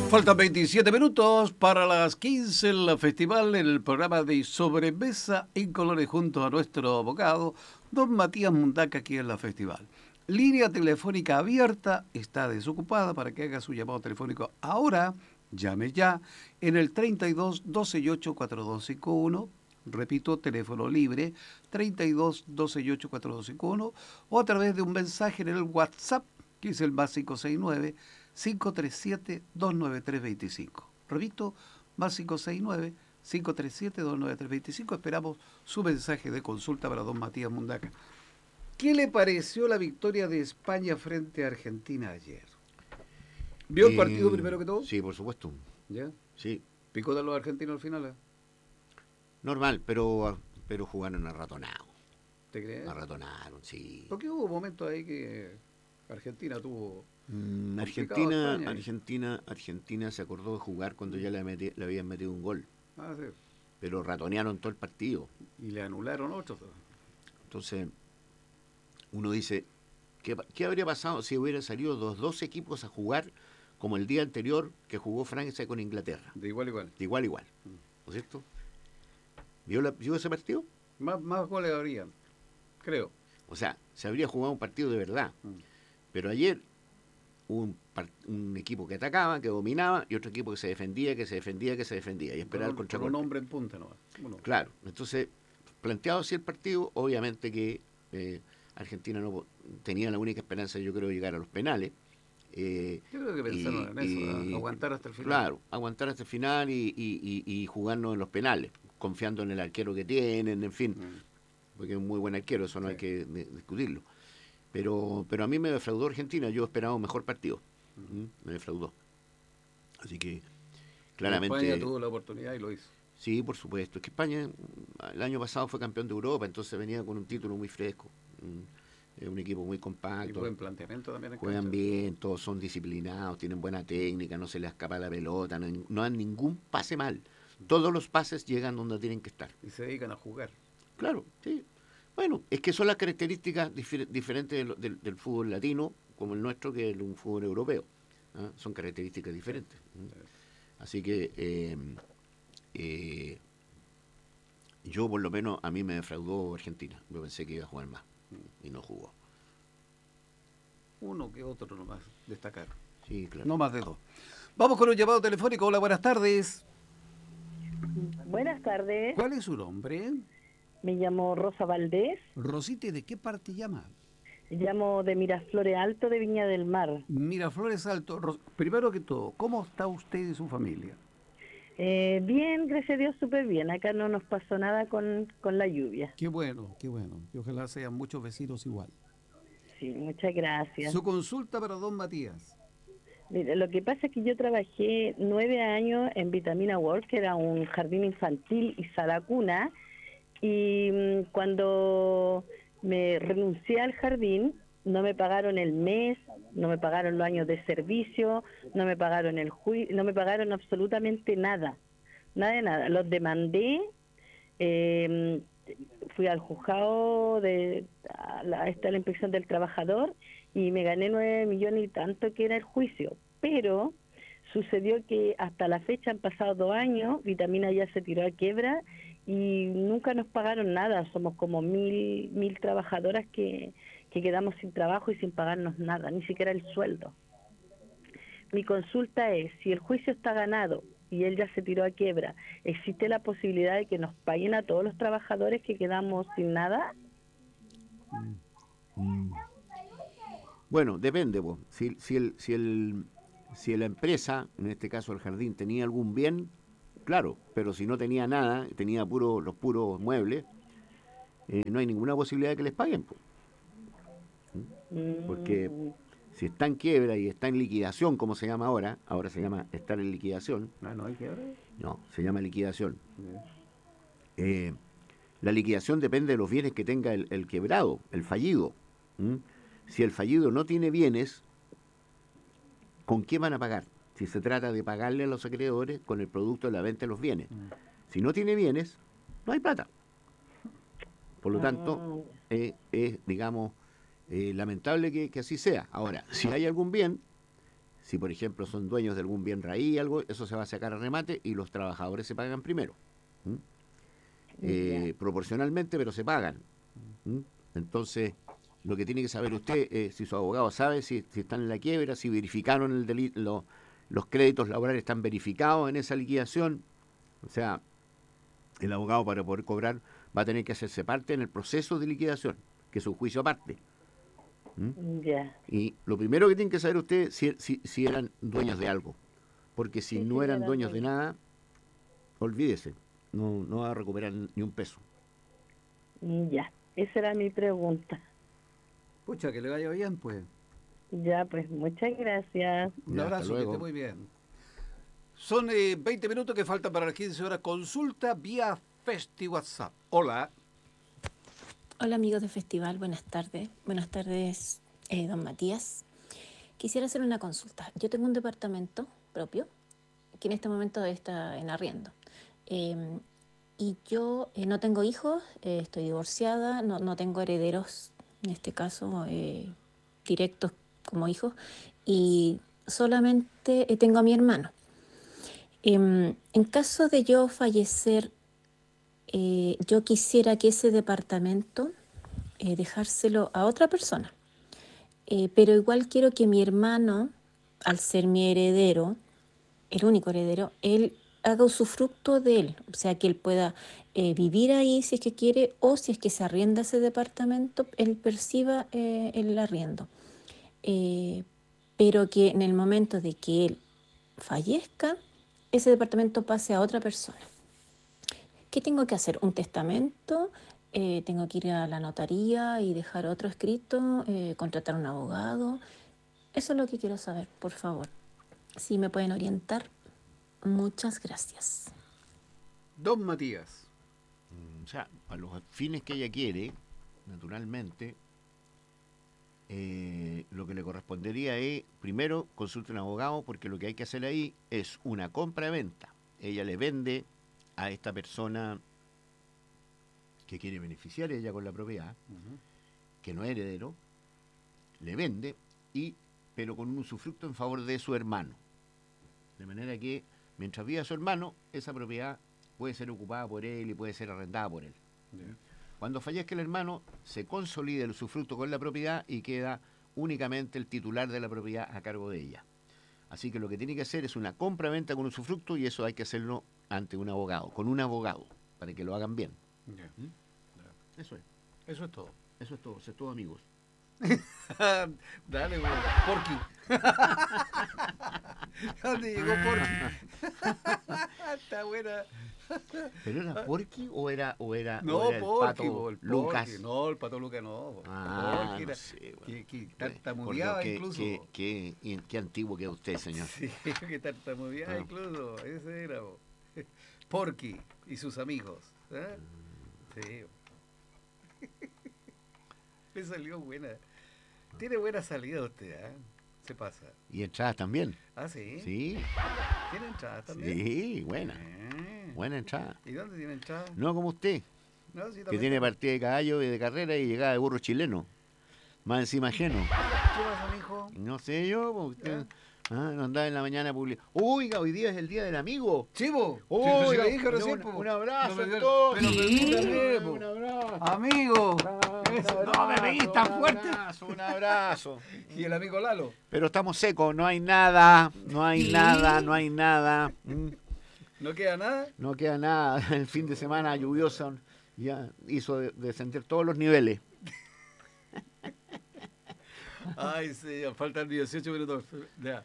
Faltan 27 minutos para las 15 en la festival, en el programa de Sobremesa en Colores junto a nuestro abogado, don Matías Mundaca, aquí en la festival. Línea telefónica abierta, está desocupada para que haga su llamado telefónico ahora, llame ya, en el 32 128 4251, repito, teléfono libre, 32 128 4251, o a través de un mensaje en el WhatsApp, que es el más 569 537-293-25. Repito, más 569-537-293-25. Esperamos su mensaje de consulta para don Matías Mundaca. ¿Qué le pareció la victoria de España frente a Argentina ayer? ¿Vio el partido primero que todo? Sí, por supuesto. ¿Ya? Sí. ¿Picó de los argentinos al final? Normal, pero jugaron arratonados. ¿Te crees? Arratonaron, sí. Porque hubo momentos ahí que Argentina tuvo... Argentina se acordó de jugar cuando ya le habían metido un gol. Ah, sí. Pero ratonearon todo el partido. Y le anularon otros. Entonces, uno dice, ¿qué habría pasado si hubieran salido los dos equipos a jugar como el día anterior que jugó Francia con Inglaterra? De igual a igual. De igual a igual. ¿No es cierto? ¿Vio ese partido? Más goles habrían, creo. O sea, se habría jugado un partido de verdad. Pero ayer un equipo que atacaba, que dominaba, y otro equipo que se defendía, y esperar el contragolpe. Con un hombre en punta nomás. Claro, entonces, planteado así el partido, obviamente que Argentina no tenía la única esperanza, yo creo, de llegar a los penales. Yo creo que pensaron en eso, aguantar hasta el final. Claro, aguantar hasta el final y jugarnos en los penales, confiando en el arquero que tienen, en fin, porque es un muy buen arquero, eso no hay que discutirlo. Pero a mí me defraudó Argentina, yo esperaba un mejor partido. Me defraudó. Así que, claramente... España tuvo la oportunidad y lo hizo. Sí, por supuesto. Es que España el año pasado fue campeón de Europa, entonces venía con un título muy fresco. Es un equipo muy compacto. Y buen planteamiento también. Juegan bien, todos son disciplinados, tienen buena técnica, no se les escapa la pelota, no dan ningún pase mal. Todos los pases llegan donde tienen que estar. Y se dedican a jugar. Claro, sí. Bueno, es que son las características diferentes del fútbol latino, como el nuestro, que es un fútbol europeo. Son características diferentes. Así que yo, por lo menos, a mí me defraudó Argentina. Yo pensé que iba a jugar más y no jugó. Uno que otro nomás destacar. Sí, claro. No más de dos. Vamos con un llamado telefónico. Hola, buenas tardes. Buenas tardes. ¿Cuál es su nombre? Me llamo Rosa Valdés. Rosita, ¿de qué parte llama? Llamo de Miraflores Alto, de Viña del Mar. Miraflores Alto. Primero que todo, ¿cómo está usted y su familia? Bien, gracias a Dios, súper bien. Acá no nos pasó nada con la lluvia. Qué bueno, qué bueno. Y ojalá sean muchos vecinos igual. Sí, muchas gracias. Su consulta para don Matías. Mire, lo que pasa es que yo trabajé 9 años en Vitamina World, que era un jardín infantil y sala cuna, y cuando me renuncié al jardín, no me pagaron el mes, no me pagaron los años de servicio, no me pagaron no me pagaron absolutamente nada, nada de nada. Los demandé, fui al juzgado a la inspección del trabajador y me gané 9 millones y tanto que era el juicio, pero sucedió que hasta la fecha han pasado 2 años, Vitamina ya se tiró a quiebra y nunca nos pagaron nada. Somos como mil trabajadoras que quedamos sin trabajo y sin pagarnos nada, ni siquiera el sueldo. Mi consulta es, si el juicio está ganado y él ya se tiró a quiebra, ¿existe la posibilidad de que nos paguen a todos los trabajadores que quedamos sin nada? Bueno, depende, pues. Si la empresa, en este caso el jardín, tenía algún bien, claro, pero si no tenía nada, tenía los puros muebles, no hay ninguna posibilidad de que les paguen, pues. Porque si está en quiebra y está en liquidación, como se llama ahora se llama estar en liquidación. ¿No hay quiebra? No, se llama liquidación. La liquidación depende de los bienes que tenga el quebrado, el fallido. Si el fallido no tiene bienes, ¿con qué van a pagar? Si se trata de pagarle a los acreedores con el producto de la venta de los bienes. Si no tiene bienes, no hay plata. Por lo tanto, es, digamos, lamentable que así sea. Ahora, si hay algún bien, Si, por ejemplo, son dueños de algún bien raíz, algo, eso se va a sacar a remate y los trabajadores se pagan primero. ¿Mm? Proporcionalmente, pero se pagan. ¿Mm? Entonces, lo que tiene que saber usted es si su abogado sabe si están en la quiebra, si verificaron el delito, los créditos laborales están verificados en esa liquidación. O sea, el abogado para poder cobrar va a tener que hacerse parte en el proceso de liquidación, que es un juicio aparte. ¿Mm? Ya. Y lo primero que tiene que saber usted es si eran dueños de algo. Porque si Sí, no sí, eran eran dueños de dueños. nada, olvídese, no va a recuperar ni un peso. Ya. Esa era mi pregunta. Pucha, que le vaya bien, pues. Ya, pues muchas gracias. Un Ya, hasta abrazo, que esté luego. muy bien. Son 20 minutos que faltan para las 15 horas. Consulta vía Festi WhatsApp. Hola. Hola amigos de Festival, buenas tardes. Buenas tardes, don Matías. Quisiera hacer una consulta. Yo tengo un departamento propio que en este momento está en arriendo. Y yo no tengo hijos, estoy divorciada, no tengo herederos, en este caso, directos como hijos, y solamente tengo a mi hermano. En caso de yo fallecer, yo quisiera que ese departamento dejárselo a otra persona. Pero igual quiero que mi hermano, al ser mi heredero, el único heredero, él haga usufructo de él, o sea, que él pueda vivir ahí si es que quiere o si es que se arrienda ese departamento, él perciba el arriendo. Eh, pero que en el momento de que él fallezca, ese departamento pase a otra persona. ¿Qué tengo que hacer? ¿Un testamento? ¿Tengo que ir a la notaría y dejar otro escrito? ¿Contratar un abogado? Eso es lo que quiero saber, por favor. Si me pueden orientar, muchas gracias. Don Matías. O sea, a los fines que ella quiere, naturalmente, lo que le correspondería es, primero, consulte un abogado, porque lo que hay que hacer ahí es una compra-venta. Ella le vende a esta persona que quiere beneficiar ella con la propiedad, que no es heredero, le vende, pero con un usufructo en favor de su hermano. De manera que, mientras viva su hermano, esa propiedad puede ser ocupada por él y puede ser arrendada por él. Yeah. Cuando fallezca el hermano, se consolida el usufructo con la propiedad y queda únicamente el titular de la propiedad a cargo de ella. Así que lo que tiene que hacer es una compra-venta con usufructo, y eso hay que hacerlo ante un abogado, con un abogado, para que lo hagan bien. Yeah. Eso es. Eso es todo. Eso es todo, amigos. Dale, güey. Porky. ¿Dónde llegó Porky? Está buena. ¿Pero era Porky o era No, o era el Porky, pato el Lucas? Porky. No, el pato Lucas no. Porky No era, sé, bueno. que tartamudeaba incluso. Qué antiguo que es usted, señor. Sí, que tartamudeaba incluso. Ese era. Porky y sus amigos. ¿Eh? Sí. Le salió buena. Tiene buena salida usted, ¿eh? Se pasa. ¿Y entradas también? Ah, sí. Sí. ¿Tiene entradas también? Sí, buena. Buena entrada. ¿Y dónde tiene entradas? No como usted, No, sí, que tiene partida de caballo y de carrera y llegada de burro chileno. Más encima ajeno. ¿Qué pasa, mijo? No sé yo, porque no andaba en la mañana publicando. Oiga, hoy día es el día del amigo. Chivo, Oiga, si le dije recién, un abrazo a pero todos. permítame, Un abrazo. Amigo. No me peguís tan fuerte. Un abrazo. Y el amigo Lalo. Pero estamos secos, no hay nada. No hay nada. ¿No queda nada? No queda nada. El fin de semana lluvioso ya hizo descender todos los niveles. Ay, señor, faltan 18 minutos. Ya.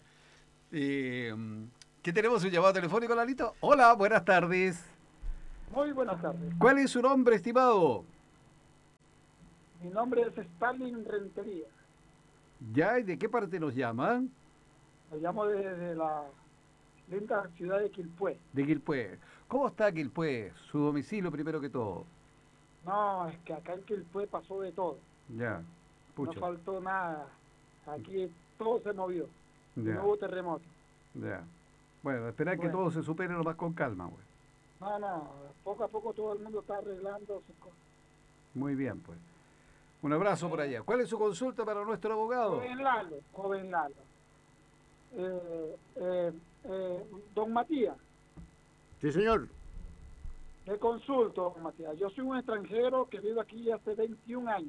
¿Qué tenemos? ¿Un llamado telefónico, Lalito? Hola, buenas tardes. Muy buenas tardes. ¿Cuál es su nombre, estimado? Mi nombre es Stalin Rentería. ¿Ya? ¿Y de qué parte nos llaman? Me llamo desde la linda ciudad de Quilpué. De Quilpué. ¿Cómo está Quilpué? Su domicilio primero que todo. No, es que acá en Quilpué pasó de todo. Ya. Pucha. No faltó nada. Aquí todo se movió. Ya. No hubo terremoto. Ya. Bueno, esperar que todo se supere lo más con calma, güey. No, poco a poco todo el mundo está arreglando sus cosas. Muy bien, pues. Un abrazo por allá. ¿Cuál es su consulta para nuestro abogado? Joven Lalo. Don Matías, Sí, señor. le consulto, don Matías. Yo soy un extranjero que vivo aquí hace 21 años.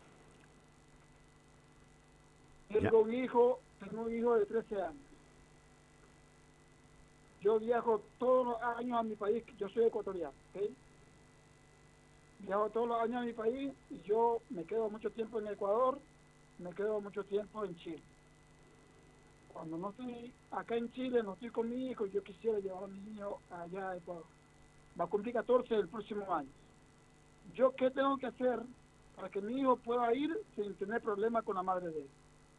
Ya. Tengo un hijo de 13 años. Yo viajo todos los años a mi país, yo soy ecuatoriano, ¿ok? Viajo todos los años a mi país y yo me quedo mucho tiempo en Ecuador, me quedo mucho tiempo en Chile. Cuando no estoy acá en Chile, no estoy con mi hijo, yo quisiera llevar a mi niño allá a Ecuador. Va a cumplir 14 el próximo año. ¿Yo qué tengo que hacer para que mi hijo pueda ir sin tener problemas con la madre de él?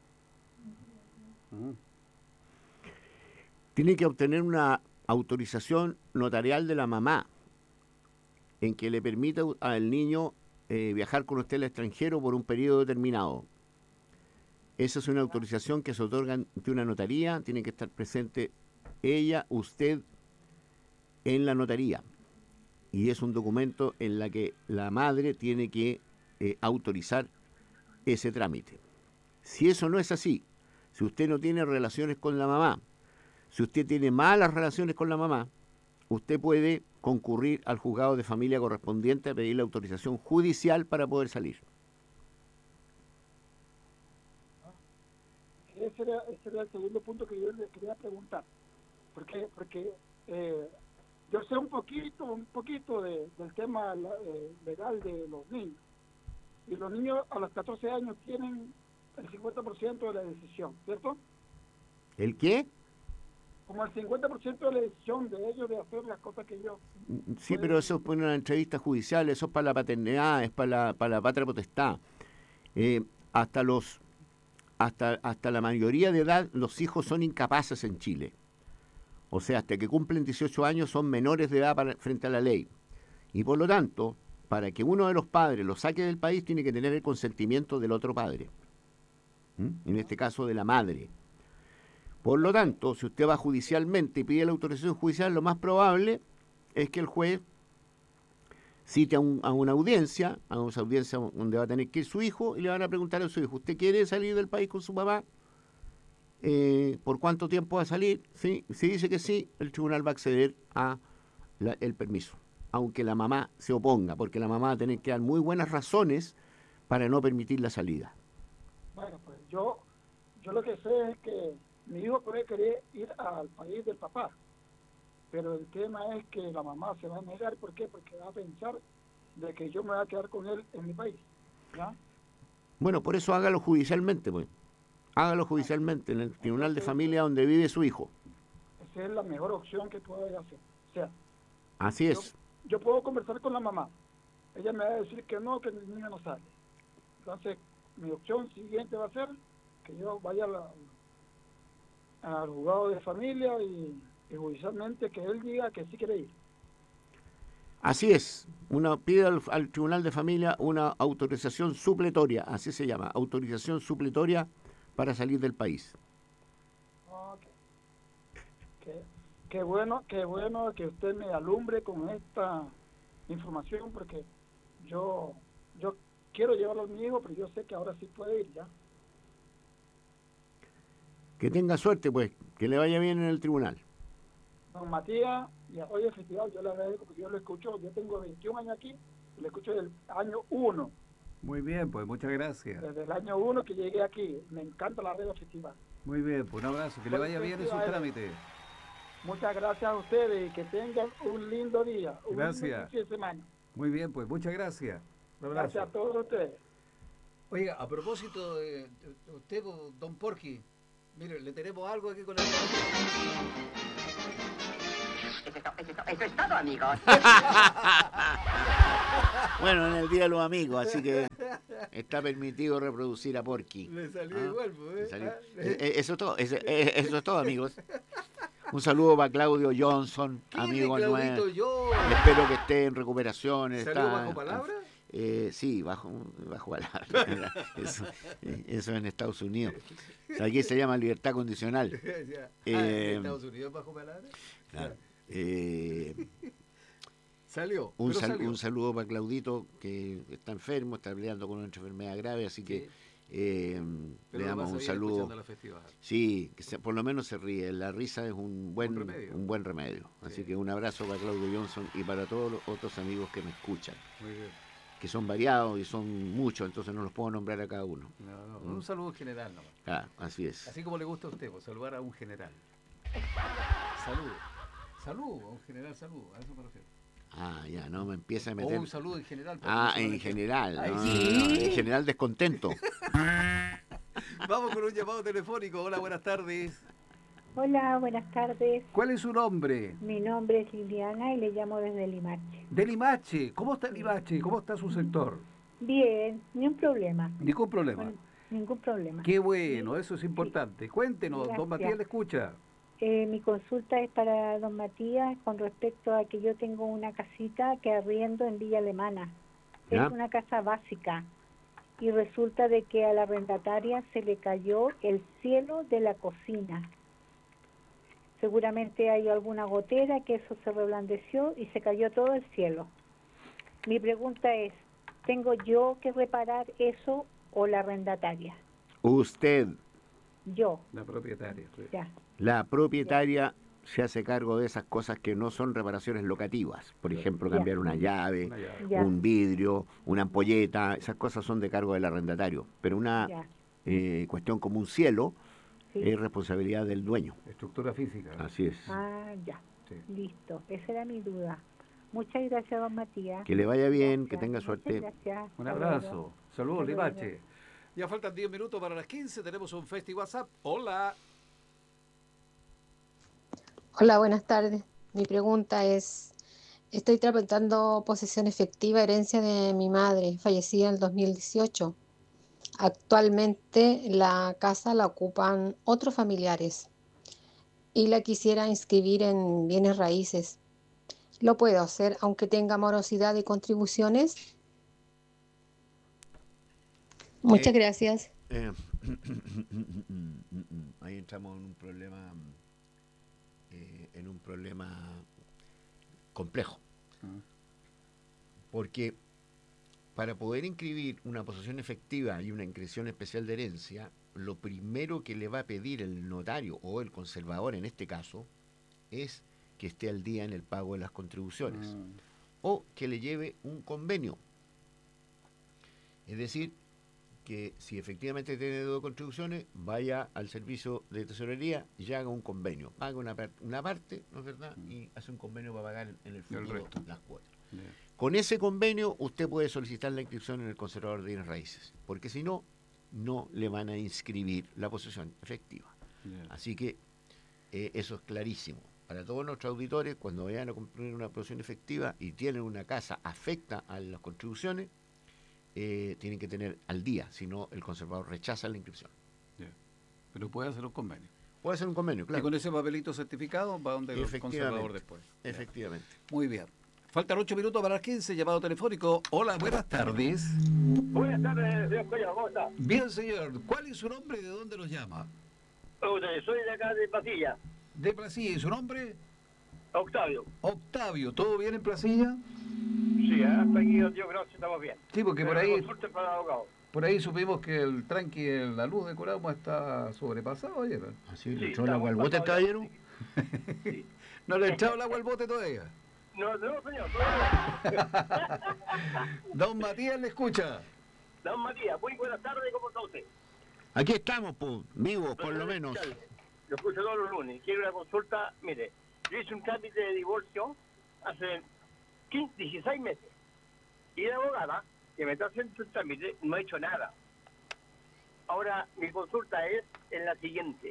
Tiene que obtener una autorización notarial de la mamá en que le permita al niño viajar con usted al extranjero por un periodo determinado. Esa es una autorización que se otorga ante una notaría, tiene que estar presente ella, usted, en la notaría. Y es un documento en la que la madre tiene que autorizar ese trámite. Si eso no es así, si usted no tiene relaciones con la mamá, si usted tiene malas relaciones con la mamá, usted puede concurrir al juzgado de familia correspondiente a pedir la autorización judicial para poder salir. Ese era el segundo punto que yo le quería preguntar. Porque yo sé un poquito del tema legal de los niños. Y los niños a los 14 años tienen el 50% de la decisión, ¿cierto? ¿El qué? Como el 50% de la decisión de ellos de hacer las cosas que ellos... Sí, pero eso es por una entrevista judicial, eso es para la paternidad, es para la patria potestad. Hasta la mayoría de edad los hijos son incapaces en Chile. O sea, hasta que cumplen 18 años son menores de edad frente a la ley. Y por lo tanto, para que uno de los padres lo saque del país, tiene que tener el consentimiento del otro padre. En este caso, de la madre. Por lo tanto, si usted va judicialmente y pide la autorización judicial, lo más probable es que el juez cite a una audiencia donde va a tener que ir su hijo y le van a preguntar a su hijo, ¿usted quiere salir del país con su papá? ¿Por cuánto tiempo va a salir? ¿Sí? Si dice que sí, el tribunal va a acceder a el permiso, aunque la mamá se oponga, porque la mamá va a tener que dar muy buenas razones para no permitir la salida. Bueno, pues yo lo que sé es que mi hijo puede querer ir al país del papá, pero el tema es que la mamá se va a negar. ¿Por qué? Porque va a pensar de que yo me voy a quedar con él en mi país, ¿ya? Bueno, por eso hágalo judicialmente, pues. Hágalo judicialmente en el tribunal de familia donde vive su hijo. Esa es la mejor opción que puedo hacer. O sea, Así es. yo puedo conversar con la mamá. Ella me va a decir que no, que el niño no sale. Entonces, mi opción siguiente va a ser que yo vaya al juzgado de familia y judicialmente que él diga que sí quiere ir. Así es. Pide al tribunal de familia una autorización supletoria, así se llama, autorización supletoria para salir del país. Okay. Qué bueno que usted me alumbre con esta información, porque yo quiero llevarlo a mi hijo, pero yo sé que ahora sí puede ir ya. Que tenga suerte, pues, que le vaya bien en el tribunal. Don Matías, y hoy el festival yo le agradezco porque yo lo escucho, yo tengo 21 años aquí, y lo escucho desde el año 1. Muy bien, pues muchas gracias. Desde el año 1 que llegué aquí, me encanta la radio festival. Muy bien, pues un abrazo, que le vaya bien en sus trámites. Muchas gracias a ustedes y que tengan un lindo día, Gracias. Un lindo fin de semana. Muy bien, pues muchas gracias. Un abrazo. Gracias a todos ustedes. Oiga, a propósito de usted, don Porky, mire, le tenemos algo aquí con el... Eso es todo, amigos. Bueno, en el Día de los Amigos, así que está permitido reproducir a Porky. Le salió igual, pues. Le salió. Eso es todo, amigos. Un saludo para Claudio Johnson, amigo nuevo. Espero que esté en recuperación. ¿Salió bajo palabra? Sí, bajo palabra. Eso en Estados Unidos. O sea, aquí se llama libertad condicional. ¿En Estados Unidos bajo palabra? Claro. Salió. Un saludo para Claudito, que está enfermo, está peleando con una enfermedad grave, así que Pero le lo damos pasa un bien saludo. escuchando la festival. Sí, por lo menos se ríe. La risa es un buen remedio. Sí. Así que un abrazo para Claudio Johnson y para todos los otros amigos que me escuchan. Muy bien. Que son variados y son muchos, entonces no los puedo nombrar a cada uno. No, un saludo general nomás. Ah, así es. Así como le gusta a usted, pues, saludar a un general. Saludo. Saludo, a un general saludo, a eso me refiero. Ah, ya, no me empieza a meter. O un saludo en general. En general. Ay, No, sí. no, en general descontento. Vamos con un llamado telefónico. Hola, buenas tardes. Hola, buenas tardes. ¿Cuál es su nombre? Mi nombre es Liliana y le llamo desde Limache. De Limache. ¿Cómo está Limache? ¿Cómo está su sector? Bien, ni un problema. Ningún problema. Ningún problema. Qué bueno, eso es importante. Cuéntenos, Gracias. don Matías le escucha. Mi consulta es para don Matías con respecto a que yo tengo una casita que arriendo en Villa Alemana. ¿Ya? Es una casa básica y resulta de que a la arrendataria se le cayó el cielo de la cocina. Seguramente hay alguna gotera que eso se reblandeció y se cayó todo el cielo. Mi pregunta es, ¿tengo yo que reparar eso o la arrendataria? Usted, Yo, La propietaria. Sí. ya. la propietaria, se hace cargo de esas cosas que no son reparaciones locativas. Por ejemplo, Ya. cambiar una llave, Una llave. Ya. un vidrio, una ampolleta. Esas cosas son de cargo del arrendatario. Pero una Ya. cuestión como un cielo Sí. es responsabilidad del dueño. Estructura física. Así es. Ah, ya. Sí. Listo. Esa era mi duda. Muchas gracias, don Matías. Que le vaya bien, Gracias. que tenga Muchas suerte. gracias. Un Hasta abrazo. luego. Saludos, Hasta luego. Limache. Ya faltan 10 minutos para las 15. Tenemos un Festi WhatsApp. Hola. Hola, buenas tardes. Mi pregunta es, estoy tramitando posesión efectiva, herencia de mi madre, fallecida en el 2018. Actualmente la casa la ocupan otros familiares y la quisiera inscribir en bienes raíces. ¿Lo puedo hacer aunque tenga morosidad y contribuciones? Muchas gracias. Ahí entramos en un problema complejo. Porque para poder inscribir una posesión efectiva y una inscripción especial de herencia, lo primero que le va a pedir el notario o el conservador en este caso es que esté al día en el pago de las contribuciones o que le lleve un convenio. Es decir, que si efectivamente tiene deuda de contribuciones, vaya al servicio de tesorería y haga un convenio. Paga una parte, ¿no es verdad? Y hace un convenio para pagar en el futuro resto. las cuotas. Bien. Con ese convenio usted puede solicitar la inscripción en el conservador de bienes raíces, porque si no, no le van a inscribir la posesión efectiva. Bien. Así que eso es clarísimo. Para todos nuestros auditores, cuando vayan a cumplir una posesión efectiva y tienen una casa afecta a las contribuciones, tienen que tener al día, si no el conservador rechaza la inscripción. Bien. Pero puede hacer un convenio. Puede hacer un convenio, Y claro. con ese papelito certificado va donde el Efectivamente. conservador después. Ya. Efectivamente. Muy bien. Faltan 8 minutos para las 15. Llamado telefónico. Hola, buenas tardes. Buenas tardes, señor Collado, ¿cómo está? Bien, señor. ¿Cuál es su nombre y de dónde nos llama? Soy de acá de Pasilla, De Placilla. ¿Y su nombre? Octavio. Octavio. ¿Todo bien en Placilla? Sí, hasta aquí yo creo que estamos bien. Sí, porque Pero por ahí, consulte para el abogado. por ahí supimos que el tranqui de la luz de Curama está sobrepasado ayer. Así Sí, le echó el agua al estamos bote, pasados ya. caballero. Sí. ¿No le he echado el agua al bote todavía? No, señor, todavía Don Matías le escucha. no. Don Matías, muy buenas tardes, ¿cómo está usted? Aquí estamos, pues, vivos por lo menos. Lo escucho todos los lunes. Quiero una consulta. Mire, yo hice un trámite de divorcio hace 16 meses. Y la abogada que me está haciendo el trámite no ha hecho nada. Ahora, mi consulta es en la siguiente.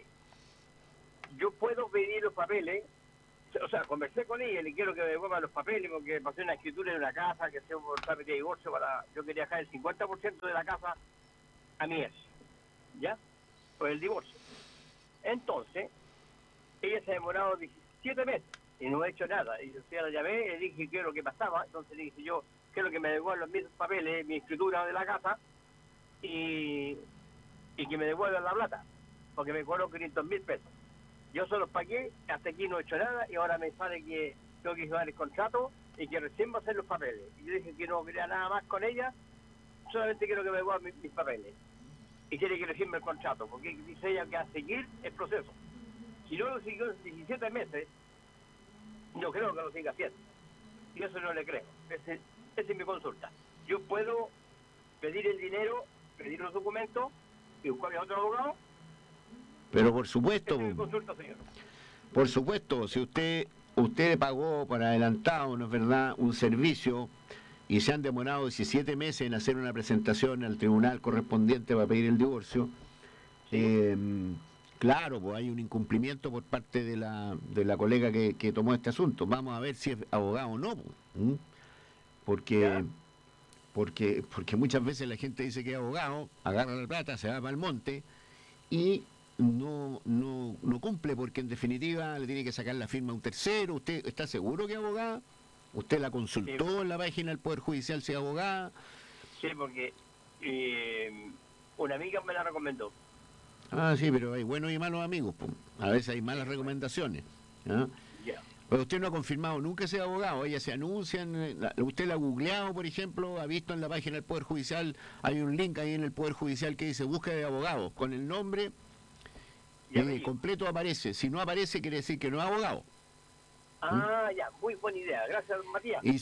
Yo puedo pedir los papeles, o sea, conversé con ella, le quiero que me devuelva los papeles porque pasé una escritura de una casa, que sea un trámite de divorcio yo quería dejar el 50% de la casa a mi ex, ¿ya? Por el divorcio. Entonces, ella se ha demorado 17 meses y no ha hecho nada. Y yo la llamé, le dije qué es lo que pasaba, entonces le dije yo, quiero que me devuelvan los mismos papeles, mi escritura de la casa y que me devuelvan la plata, porque me cobró 500.000 pesos. Yo se los pagué, hasta aquí no he hecho nada y ahora me sale que tengo que llevar el contrato y que recién va a hacer los papeles. Y yo dije que no quería nada más con ella, solamente quiero que me devuelvan mis papeles. y quiere que le firme el contrato, porque dice ella que a seguir el proceso. Si no lo siguió en 17 meses, yo creo que lo siga haciendo. Y eso no le creo. Esa es mi consulta. Yo puedo pedir el dinero, pedir los documentos y buscar a otro abogado. Pero por supuesto, Esa es mi consulta, señor. por supuesto, si usted pagó por adelantado, ¿no es verdad?, un servicio y se han demorado 17 meses en hacer una presentación al tribunal correspondiente para pedir el divorcio, claro, pues hay un incumplimiento por parte de la colega que tomó este asunto. Vamos a ver si es abogado o no, pues. Porque muchas veces la gente dice que es abogado, agarra la plata, se va para el monte y no cumple, porque en definitiva le tiene que sacar la firma a un tercero. ¿Usted está seguro que es abogada? ¿Usted la consultó en la página del Poder Judicial si es abogada? Sí, porque una amiga me la recomendó. Ah, sí, pero hay buenos y malos amigos, pues. A veces hay malas recomendaciones. ¿Ah? Ya. Pero usted no ha confirmado nunca ser abogado. Ella se anuncia, usted la ha googleado, por ejemplo, ha visto en la página del Poder Judicial, hay un link ahí en el Poder Judicial que dice búsqueda de abogado, con el nombre completo aparece. Si no aparece, quiere decir que no es abogado. Ah, ya, muy buena idea. Gracias, Matías. Y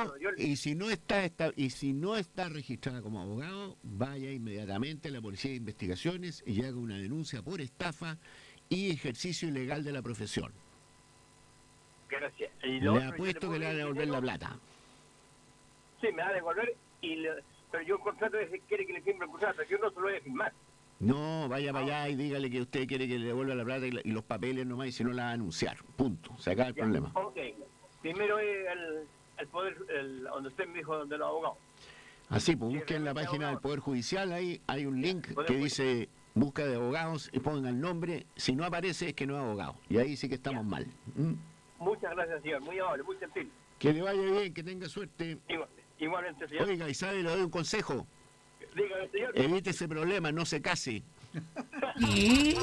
si no está registrada como abogado, vaya inmediatamente a la Policía de Investigaciones y haga una denuncia por estafa y ejercicio ilegal de la profesión. Gracias. Le apuesto que le van a devolver la plata. Sí, me va a devolver, pero yo el contrato quiere que le firme el contrato, yo no se lo voy a firmar. No, vaya para allá y dígale que usted quiere que le devuelva la plata y los papeles nomás, y si no la va a anunciar. Punto. Se acaba el problema. Ok. Primero es el poder, donde usted me dijo, donde los abogados. Así, pues busque en la página del Poder Judicial, ahí hay un link que dice busca de abogados y ponga el nombre. Si no aparece, es que no es abogado. Y ahí sí que estamos mal. Muchas gracias, señor. Muy amable, muy gentil. Que le vaya bien, que tenga suerte. Igualmente, señor. Oiga, y sabe, le doy un consejo. Dígame, señor. Evite ese problema, no se case. Si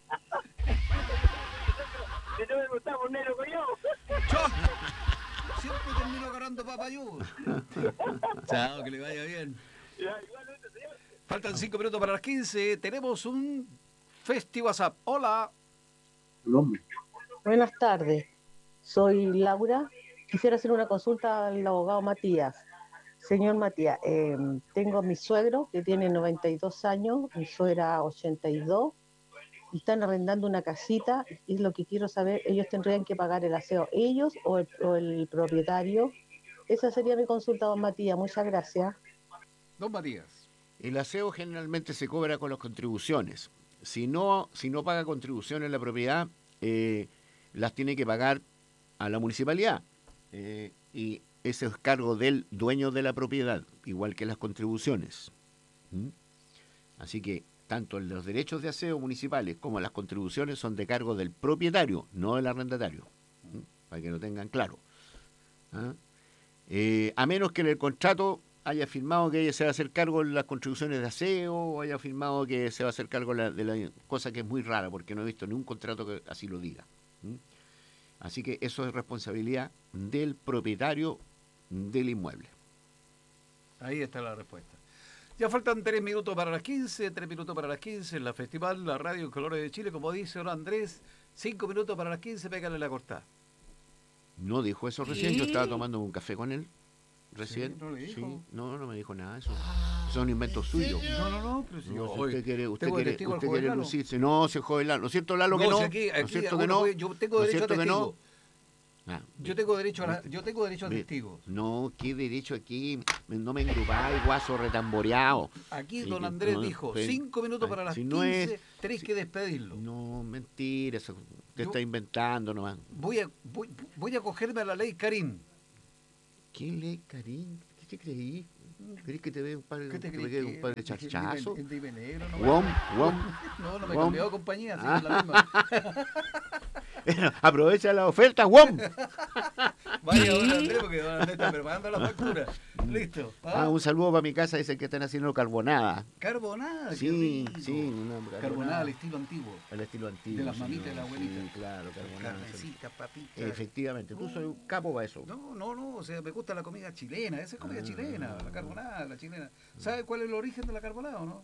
no me gustaba un negro con yo. Siempre termino agarrando papayú. Chao, que le vaya bien. Igualmente, señor. Faltan 5 minutos para las 15. Tenemos un Festi WhatsApp. Hola. Buenas tardes. Soy Laura. Quisiera hacer una consulta al abogado Matías. Señor Matías, tengo a mi suegro que tiene 92 años, mi suegra 82, y están arrendando una casita, y lo que quiero saber, ellos tendrían que pagar el aseo, ellos o el propietario. Esa sería mi consulta, don Matías. Muchas gracias. Don Matías. El aseo generalmente se cobra con las contribuciones. Si no paga contribuciones la propiedad, las tiene que pagar a la municipalidad. Y ese es cargo del dueño de la propiedad, igual que las contribuciones. Así que tanto los derechos de aseo municipales como las contribuciones son de cargo del propietario, no del arrendatario, para que lo tengan claro. A menos que en el contrato haya firmado que ella se va a hacer cargo de las contribuciones de aseo, o haya firmado que se va a hacer cargo de la cosa que es muy rara, porque no he visto ningún contrato que así lo diga. Así que eso es responsabilidad del propietario del inmueble. Ahí está la respuesta. Ya faltan 3 minutos para las 15, 3 minutos para las 15 en la Festival, la Radio en Colores de Chile, como dice don Andrés, 5 minutos para las 15, pégale la cortada. No dijo eso recién, yo estaba tomando un café con él recién. ¿Sí? ¿No le dijo? Sí, no me dijo nada de eso. Eso es un invento suyo. No, pero si No, si oye, usted quiere Lalo. lucirse. No, se jode Lalo. ¿No es cierto, Lalo, que no? Si aquí, ¿No es cierto que no? Yo tengo derecho a testigo. Yo tengo derecho a testigo. No, ¿qué derecho aquí? No me engrupáis, guaso retamboreado. Aquí don Andrés dijo, 5 minutos para las 15, tenéis que despedirlo. No, mentira, eso te está inventando nomás. Voy a cogerme a la ley Karim. ¿Qué ley Karim? ¿Qué te creí? ¿Crees que te ve un padre de charchazo? El de negro, ¿Wom? No me cambió de compañía, así la misma. Aprovecha la oferta, ¡wom! Vaya don Andrés, porque don Andrés está preparando la factura. Listo. Un saludo para mi casa, dicen que están haciendo carbonada. ¿Carbonada? Sí, una carbonada al estilo antiguo. Al estilo antiguo. De las mamitas de la abuelita. Sí, claro, carbonada. Carnecitas, papitas. Efectivamente, tú soy un capo para eso. No, o sea, me gusta la comida chilena, esa es comida chilena, la carbonada, la chilena. ¿Sabes cuál es el origen de la carbonada o no?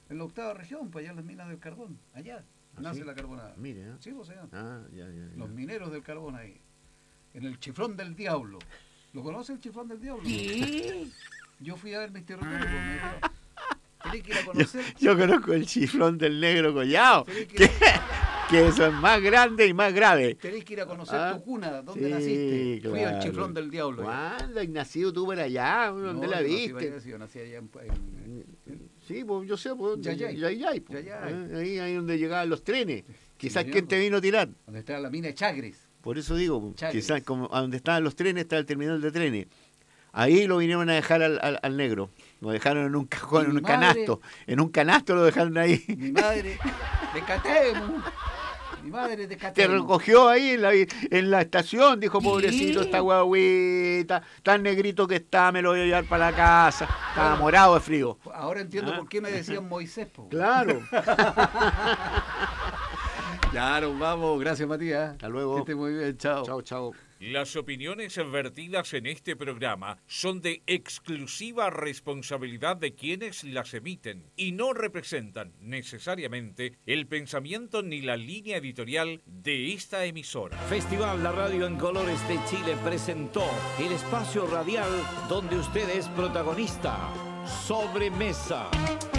En la 8ª región, pues allá en las minas del carbón. Allá nace la carbonada. Mire, ¿eh? Sí, pues señor. Ya. Los mineros del carbón ahí. En el Chiflón del Diablo. ¿Lo conoce el Chiflón del Diablo? Sí. Yo fui a ver mis territorios. Tenés que ir a conocer. Yo conozco el Chiflón del Negro Collao. Que eso es más grande y más grave. Tenés que ir a conocer tu cuna, ¿dónde naciste? Claro. Fui al Chiflón del Diablo. ¿Cuándo has nacido tú por allá? ¿Dónde la viste? Yo nací allá en sí, pues yo sé, pues. Yayay. Pues. Ahí donde llegaban los trenes. Quizás señor, quién te vino a tirar. Donde está la mina de Chagres. Por eso digo, Chagres. quizás como a donde estaban los trenes está el terminal de trenes. Ahí lo vinieron a dejar al negro. Lo dejaron en un cajón, en un canasto. En un canasto lo dejaron ahí. Mi madre de Catemo. Mi madre de Catemo. Te recogió ahí en la estación. Dijo, pobrecito, esta guagüita. Tan negrito que está, me lo voy a llevar para la casa. Estaba morado de frío. Ahora entiendo por qué me decían Moisés. Claro. Ya nos vamos. Gracias, Matías. Hasta luego. Que esté muy bien. Chao. Chao. Las opiniones vertidas en este programa son de exclusiva responsabilidad de quienes las emiten y no representan necesariamente el pensamiento ni la línea editorial de esta emisora. Festival La Radio en Colores de Chile presentó el espacio radial donde usted es protagonista. Sobremesa.